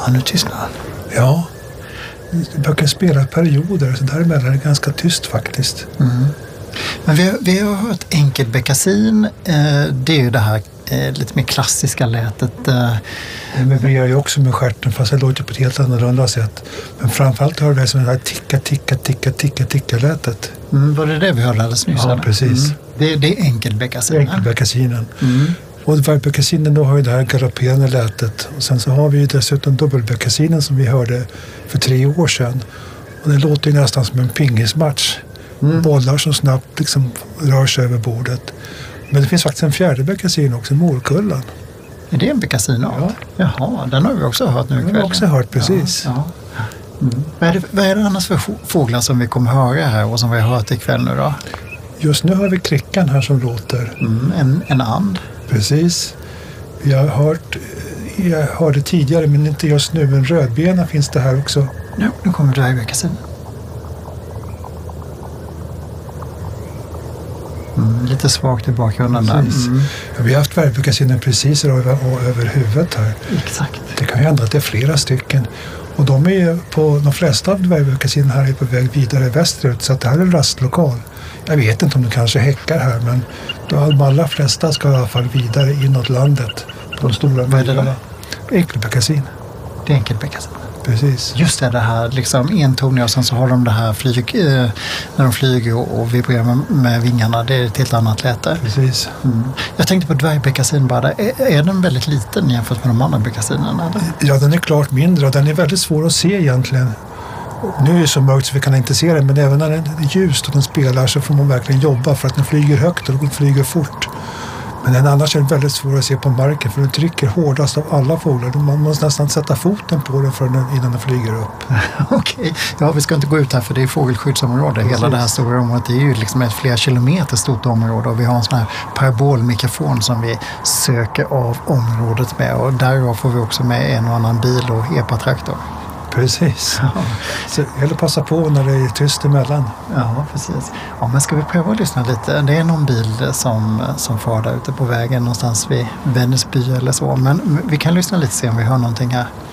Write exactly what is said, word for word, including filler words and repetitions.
Ja, nu tystnar han. Ja, det brukar spela perioder, så däremellan är det ganska tyst faktiskt. Mm. Men vi har, vi har hört enkelbeckasin, eh, det är ju det här eh, lite mer klassiska lätet. Eh. Men vi gör ju också med stjärten, fast det låter på ett helt annorlunda sätt. Men framförallt har det som det här ticka, ticka, ticka, ticka, ticka lätet. Mm, var det det vi hörde alldeles nyss? Ja, precis. Mm. Det, det är enkelbeckasinen. Enkelbeckasinen. Mm. Och dvärgbeckasinen då har ju det här galopperande lätet. Och sen så har vi ju dessutom dubbelbeckasinen som vi hörde för tre år sedan. Och det låter ju nästan som en pingismatch. Mm. Bollar som snabbt liksom rör sig över bordet. Men det finns faktiskt en fjärde beckasin också, morkullan. Är det en beckasinart? Ja. Jaha, den har vi också hört nu ikväll. Den har vi också hört, precis. Ja, ja. Mm. Vad, är det, vad är det annars för fåglar som vi kommer höra här och som vi har hört ikväll nu då? Just nu har vi klickan här som låter. Mm, en, en and. Precis. Vi har hört, jag hörde tidigare men inte just nu, men rödbena finns det här också. Ja, nu kommer dvärgbeckasin. Mm, lite svagt i bakgrunden där. Mm. Ja, vi har haft dvärgbeckasinen precis över, över huvudet här. Exakt. Det kan ju hända att det är flera stycken. Och de är på de flesta av dvärgbeckasinen här är på väg vidare västerut, så att det här är en rastlokal. Jag vet inte om de kanske häckar här, men de allra flesta ska i alla fall vidare inåt landet. De stora. Vad är det då? Enkelbeckasin. Det är enkelbeckasin. Precis. Just det, det här liksom entoniga och sen så har de det här flyg, eh, när de flyger och, och vibrerar med, med vingarna. Det är ett helt annat läte. Precis. Mm. Jag tänkte på dvärgbeckasin bara. Är, är den väldigt liten jämfört med de andra beckasinerna? Ja, den är klart mindre och den är väldigt svår att se egentligen. Nu är det så mörkt så vi kan inte se den, men även när det är ljust och den spelar så får man verkligen jobba för att den flyger högt och den flyger fort. Men den annars är det väldigt svår att se på marken för den trycker hårdast av alla fåglar. Man måste nästan sätta foten på den för den, innan den flyger upp. Okej, ja, vi ska inte gå ut här för det är fågelskyddsområde. Precis. Hela det här stora området är ju liksom ett flera kilometer stort område och vi har en sån här parabolmikrofon som vi söker av området med och därav får vi också med en och annan bil och epatraktor. Precis. Ja. Så det gäller att passa på när det är tyst emellan. Ja, precis. Ja, men ska vi pröva att lyssna lite? Det är någon bil som, som far där ute på vägen någonstans vid Vännäsby eller så. Men vi kan lyssna lite och se om vi hör någonting här.